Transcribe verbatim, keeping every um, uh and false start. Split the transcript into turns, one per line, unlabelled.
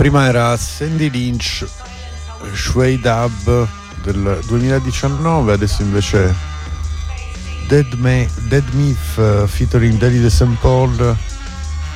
Prima era Sandy Lynch, Shway Dub del duemiladiciannove, adesso invece Dead, Ma- Dead Myth uh, featuring Daily De Saint Paul